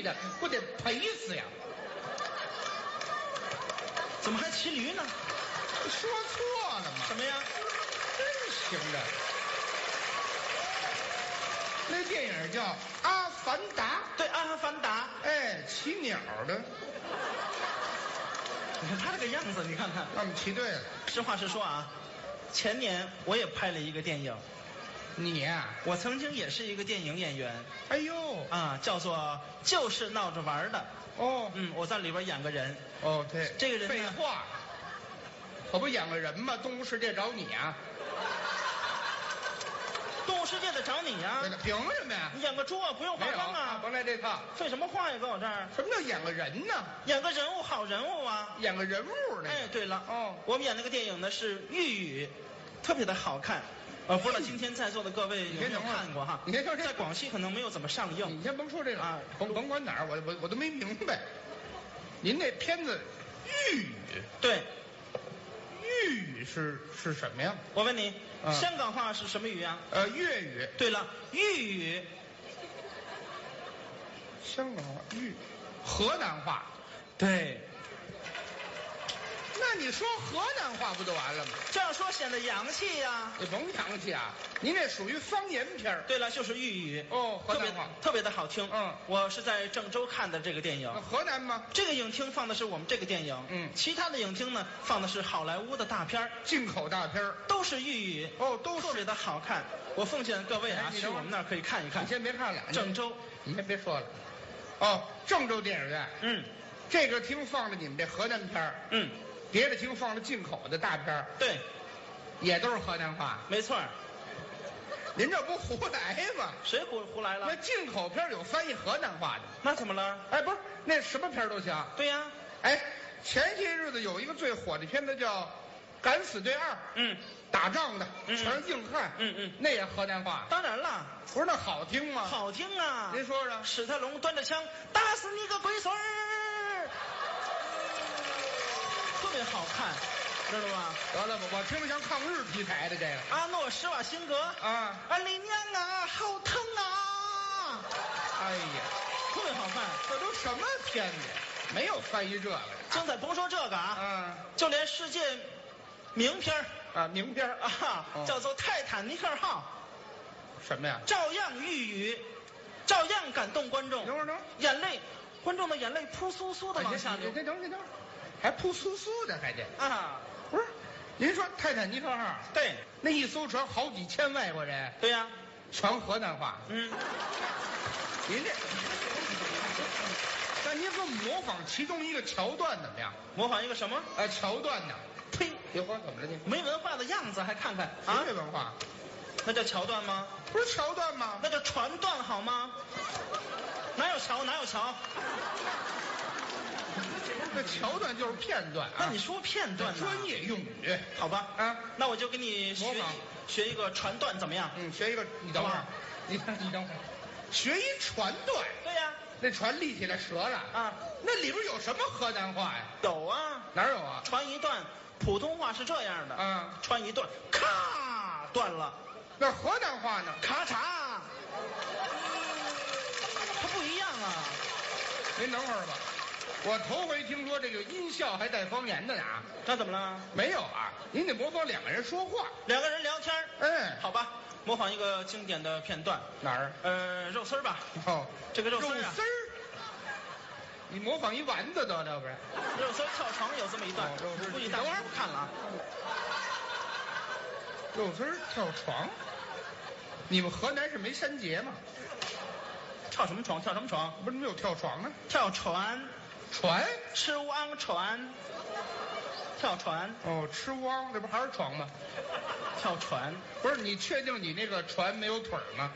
的，不得赔死呀！ 怎么还骑驴呢？ 说错了吗？ 什么呀？ 真行的。那电影叫《阿凡达》。 对，《阿凡达》。 哎，骑鸟的。 你看他这个样子，你看看。 那我们骑对了。 实话实说啊，前年我也拍了一个电影。 你呀、 我曾经也是一个电影演员。 哎呦， 啊，叫做就是闹着玩的。 哦， 我在里边演个人。 哦，对， 这个人呢废话，可不演个人吗？动物世界找你啊！ 动物世界的找你呀、 对了，凭什么呀？ 你演个猪啊，不用化没有妆啊。 甭来这套。 废什么话呀，搁我这儿什么叫演个人呢？ 演个人物，好人物啊。 演个人物呢？ 哎，对了， 哦， 我们演那个电影呢是《玉宇》，特别的好看。不知道今天在座的各位有没有看过哈？ 你先说这在广西可能没有怎么上映。 你先甭说这个啊甭管哪儿，我都没明白。您那片子玉宇， 对， 玉宇是什么呀？ 我问你， 啊香港话是什么语啊？ 粤语。 对了，豫语。 香港话河南话。 对， 那你说河南话不就完了吗？ 这样说显得洋气呀、 你甭洋气啊，您这属于方言片儿。 对了，就是豫语。 哦，河特别南话。 特别的好听。 我是在郑州看的这个电影。 河南吗？ 这个影厅放的是我们这个电影。其他的影厅呢放的是好莱坞的大片儿， 进口大片儿。 都是豫语。 哦，都是特别的好看。我奉劝各位啊， 哎你等会儿去我们那儿可以看一看。 你先别看了， 郑州。 你先别说了。哦，郑州电影院。这个厅放着你们这河南片儿。别的厅放着进口的大片儿。 对， 也都是河南话。 没错。 您这不胡来吗？ 谁胡来了？ 那进口片有翻译河南话的。 那怎么了？ 哎，不是，那什么片都行。 对呀。 哎，前些日子有一个最火的片子叫《敢死队2》。打仗的，全是硬汉。那也河南话。 当然了。 不是那好听吗？ 好听啊！ 您说说。 史泰龙端着枪打死你个龟孙儿，特别好看，知道吗？ 得了吧，我听着像抗日题材的这个。 阿诺·施瓦辛格啊， 你娘啊，好疼啊！ 哎呀， 特别好看。 这都什么片子？没有翻译这个。 精彩，甭说这个啊，就连世界名片名片啊，叫做《泰坦尼克号》。 什么呀？ 照样豫语，照样感动观众。 等会儿， 眼泪，观众的眼泪扑簌簌的往下流。 等会儿，还扑簌簌的，还得啊？ 不是，您说泰坦尼克号？ 对， 那一艘船好几千外国人。 对呀， 全河南话。您这，那您给我们模仿其中一个桥段怎么样？ 模仿一个什么？ 桥段呢？ 呸！ 别说怎么了你？ 没文化的样子还看看啊？没文化。 那叫桥段吗？ 不是桥段吗？ 那叫船段好吗？哪有桥？哪有桥？ 那桥段就是片段。 那你说片段呢？ 专业用语， 好吧？那我就给你学一个船段怎么样？ 学一个。你等会儿，你等会儿，学一船段。 对呀。 那船立起来折了啊？那里边有什么河南话呀？ 有啊。 哪儿有啊？ 船一段，普通话是这样的。船一段，咔断了。 那河南话呢？ 咔嚓，它不一样啊！ 您等会儿吧，我头回听说这个音效还带方言的呢。 那怎么了？ 没有啊，您得模仿两个人说话， 两个人聊天。好吧，模仿一个经典的片段。 哪儿？ 肉丝儿吧。这个肉丝儿。你模仿一丸子得了不是？ 肉丝跳床有这么一段，估计大伙儿都看了啊。 肉丝跳床，你们河南是没山节吗？ 跳什么床？跳什么床？ 不是没有跳床啊？ 跳船，吃汪船，跳船。 吃汪，这不还是床吗？ 跳船。 不是，你确定你那个船没有腿吗？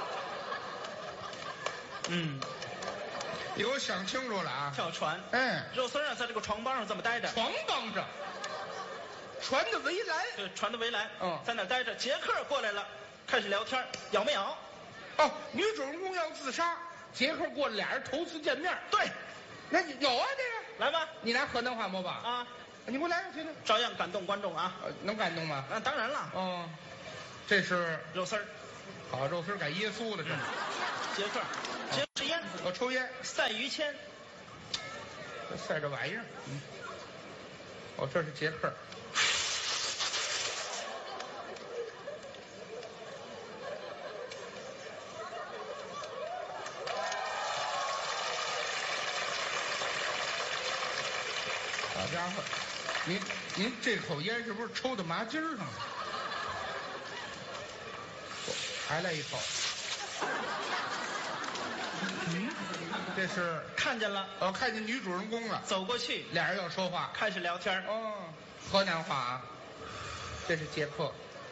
你给我想清楚了啊！ 跳船。肉丝在这个床帮上这么待着。 床帮上。船的围栏， 对，船的围栏，在那待着。杰克过来了，开始聊天，咬没咬？ 女主人公要自杀，杰克过来，俩人头次见面。 对， 那有啊，这个来吧， 你拿河南话模仿啊？你给我来，听听， 照样感动观众啊！ 能感动吗？ 当然了。 这是肉丝儿， 好，肉丝改耶稣了，这杰克是耶烟， 我抽烟， 赛于谦， 赛这玩意儿。哦，这是捷克。好家伙，您这口烟是不是抽到麻筋上了？还来一口。这是看见了， 我看见女主人公了， 走过去， 俩人要说话， 开始聊天。 哦，河南话啊，这是捷克。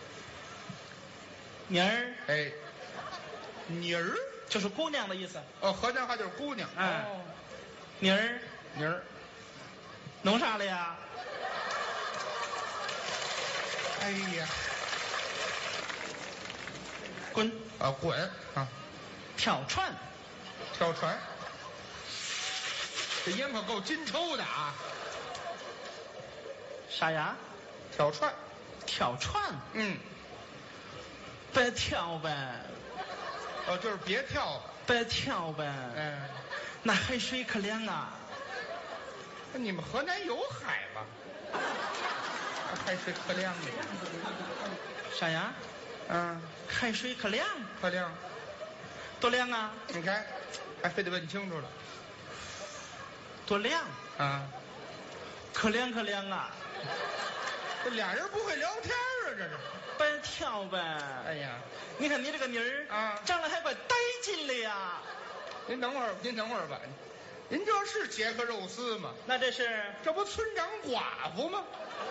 妮儿， 哎，妮儿就是姑娘的意思。 哦，河南话就是姑娘。哦， 妮儿， 妮儿， 弄啥了呀？ 哎呀， 滚！ 啊，滚啊！ 挑串， 挑船。这烟可够金抽的啊！ 啥呀？ 挑串， 挑串，别挑呗。 哦，就是别跳， 别挑呗。那海水可凉啊。 你们河南有海吗？海水可凉的。 啥呀？海水可凉。 可凉。 多凉啊！ 你看，还非得问清楚了。 多凉啊！ 可凉可凉啊！ 这俩人不会聊天啊，这是。 别挑呗。 哎呀， 你看你这个妮儿啊， 长得还怪带劲的呀。 您等会儿吧。您这是捷克肉丝吗？ 那这不村长寡妇吗？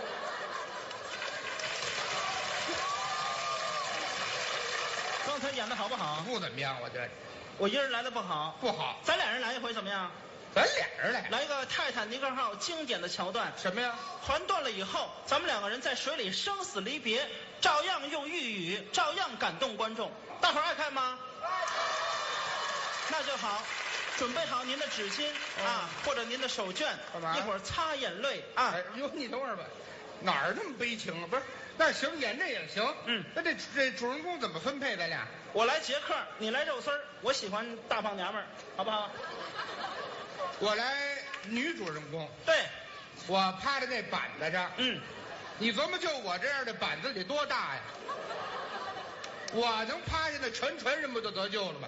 刚才演的好不好？ 不怎么样，我觉得。 我一人来的不好。 不好。 咱俩人来一回怎么样？ 咱俩人来。 来一个泰坦尼克号经典的桥段。 什么呀？ 船断了以后，咱们两个人在水里生死离别，照样用豫语，照样感动观众。大伙儿爱看吗？那就好。准备好您的纸巾啊，或者您的手绢， 干嘛？ 一会儿擦眼泪啊。 哟，你等会儿吧，哪儿那么悲情啊？不是，那行，演这也行。那这主人公怎么分配？咱俩？ 我来捷克，你来肉丝儿。我喜欢大胖娘们儿，好不好？ 我来女主人公。 对， 我趴在那板子上。你琢磨，就我这样的板子得多大呀？我能趴下那全人不就得救了吗？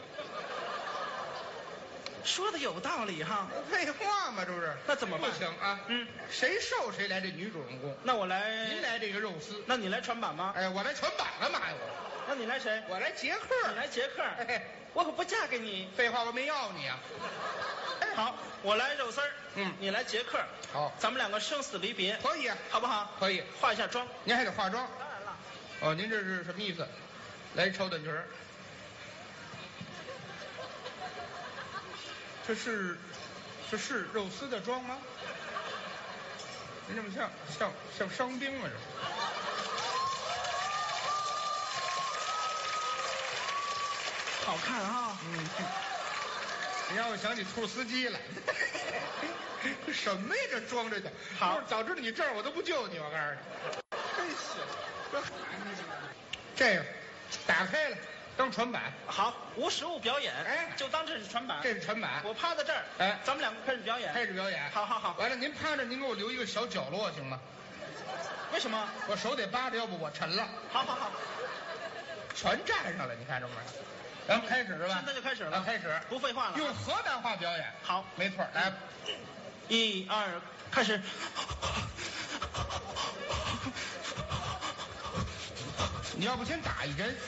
说的有道理哈。 废话嘛，这不是？ 那怎么办？ 不行啊。谁瘦谁来这女主人公。 那我来。 您来这个肉丝。 那你来船板吗？ 哎，我来船板干嘛呀？ 那你来谁？ 我来捷克。 你来捷克。我可不嫁给你。 废话，我没要你啊。 好，我来肉丝儿。你来捷克。 好， 咱们两个生死离别。 可以啊， 好不好？ 可以。 化一下妆。 您还得化妆。 当然了。 哦，您这是什么意思？来抽短裙儿。这是肉丝的妆吗？您这么像伤兵啊？这好看啊！ 你让我想起兔司机来。什么呀？这妆这叫好， 早知道你这儿我都不救你，我告诉你。真是，这个打开了。当船板。好， 无实物表演。就当这是船板。 这是船板。 我趴在这儿。咱们两个开始表演。好。 完了，您趴着，您给我留一个小角落行吗？ 为什么？ 我手得扒着，要不我沉了。 好。 全站上了，你看着没？咱们开始是吧？ 现在就开始了。 开始， 不废话了。 用河南话表演。 好， 没错。来 ，1、2，开始。 你要不先打一针？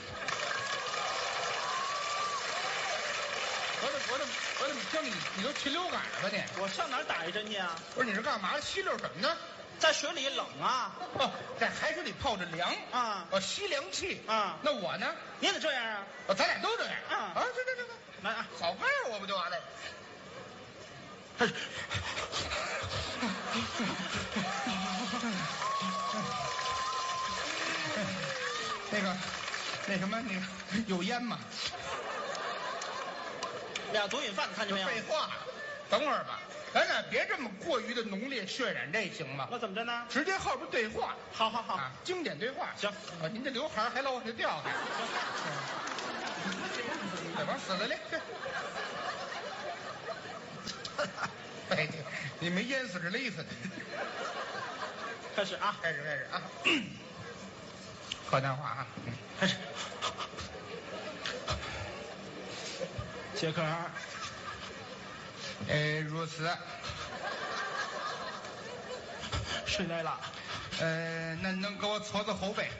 我怎么听你都禽流感了吧你？ 我上哪儿打一针去啊？ 不是，你是干嘛？吸溜什么呢？ 在水里冷啊。 在海水里泡着凉啊。 吸凉气啊。 那我呢？ 你也得这样啊。 咱俩都这样啊。 这， 来啊， 好看我不就完了？那什么，你有烟吗？ 俩毒瘾犯，看见没有？ 废话，等会儿吧，咱俩别这么过于的浓烈渲染，这行吗？ 那怎么着呢？ 直接后边对话。 好， 经典对话。 行。 您这刘海还老往下掉还。往死了咧！ 哎，你没淹死是勒死的。 开始啊， 开始啊！河南话啊， 开始。杰克， 如此。 睡来了。 那能给我搓搓后背？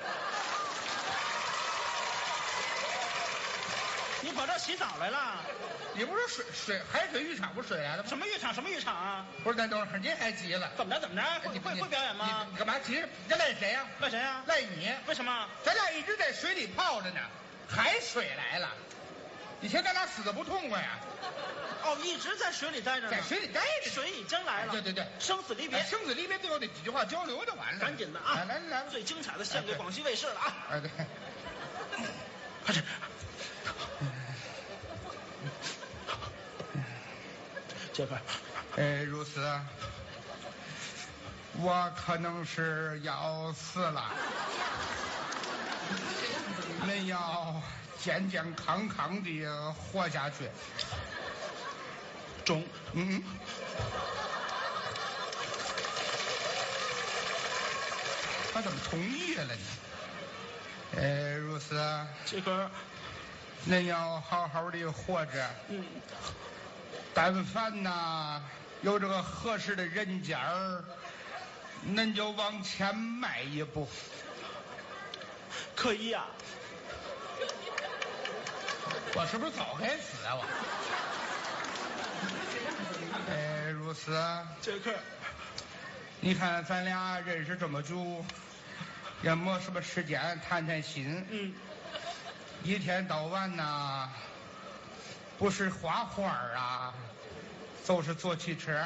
你跑这洗澡来了？ 你不是海水浴场不是水来了吗？ 什么浴场？什么浴场啊？ 不是，那等会儿您还急了？ 怎么着？会表演吗？ 你干嘛急？这赖谁呀？ 赖谁呀？ 赖你。 为什么？ 咱俩一直在水里泡着呢，海水来了，以前咱俩死的不痛快呀？ 哦，一直在水里待着呢。 在水里待着。 水已经来了。 对对对， 生死离别。 生死离别，最后那几句话交流就完了。 赶紧的啊！ 来， 最精彩的献给广西卫视了啊！ 对， 开始。杰克， 如此，我可能是要死了，恁要健健康康的活下去。 中， 他怎么同意了呢？如此， 杰克， 恁要好好的活着。但凡呐有这个合适的人家儿，恁就往前迈一步。 可以呀。 我是不是早该死啊我？如此。 杰克， 你看咱俩认识这么久，也没什么时间谈谈心。一天到晚呐，不是画画啊，就是坐汽车。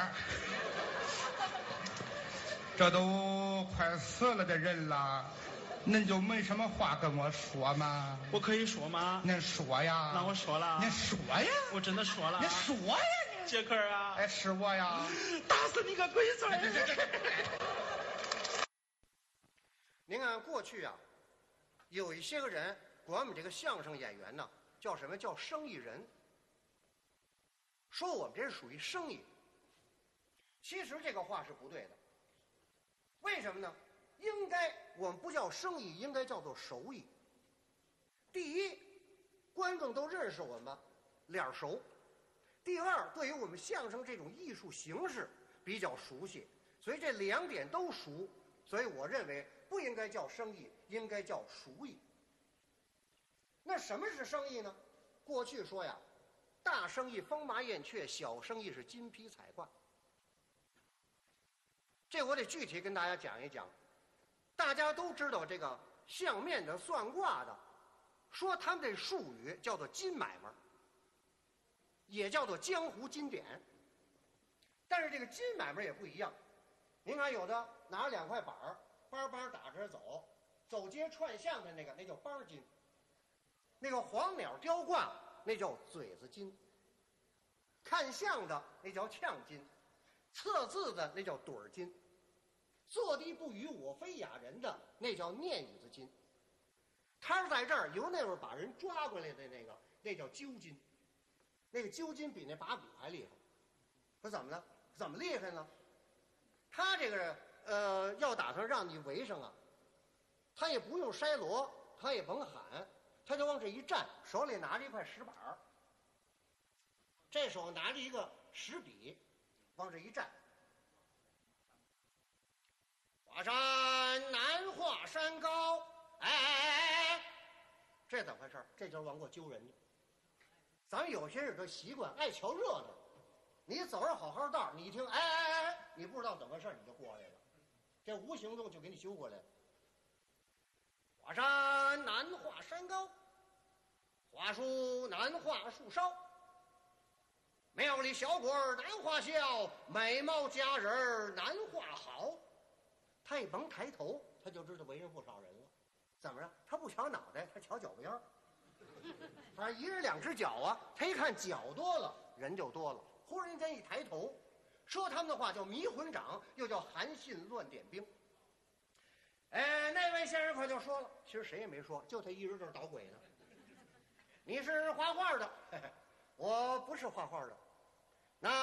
这都快死了的人了，恁就没什么话跟我说吗？ 我可以说吗？ 恁说呀。 那我说了。 您说呀。 我真的说了。 您说呀你。 杰克啊。 是我呀。 打死你个龟孙！ 您看过去啊，有一些个人管我们这个相声演员呢，叫什么？叫生意人。说我们这是属于生意。其实这个话是不对的。为什么呢？应该我们不叫生意，应该叫做手艺。第一，观众都认识我们，脸熟；第二，对于我们相声这种艺术形式比较熟悉，所以这两点都熟。所以我认为不应该叫生意，应该叫熟艺。那什么是生意呢？过去说呀，大生意风马燕雀，小生意是金皮彩挂。这我得具体跟大家讲一讲。大家都知道这个相面的、算卦的，说他们这术语叫做金买卖，也叫做江湖金典。但是这个金买卖也不一样。您看，有的拿2块板儿，梆梆打着走，走街串巷的那叫梆金；那个黄鸟雕挂那叫嘴子金；看相的那叫呛金；测字的那叫盹儿金；坐地不语我非哑人的那叫念语子金；摊在这儿由那会儿把人抓过来的那叫揪金。那个揪金比那把鼓还厉害。说怎么了？怎么厉害呢？他这个要打算让你围上啊，他也不用筛锣，他也甭喊，他就往这一站，手里拿着一块石板儿，这手拿着一个石笔，往这一站。华山难华山高，哎，这怎么回事？这就是往过揪人家。咱们有些人的习惯爱瞧热闹，你走着好好道，你一听哎，你不知道怎么回事，你就过来了，这无形中就给你揪过来了。华山难画山高，华树难画树梢，庙里小鬼难画笑，美貌佳人难画好。他一甭抬头，他就知道围着不少人了。怎么着？他不瞧脑袋，他瞧脚边儿。反正1人2只脚啊，他一看脚多了，人就多了。忽然间一抬头，说他们的话叫迷魂掌，又叫韩信乱点兵。那位先生可就说了，其实谁也没说，就他一人这儿捣鬼呢。你是画画的？我不是画画的。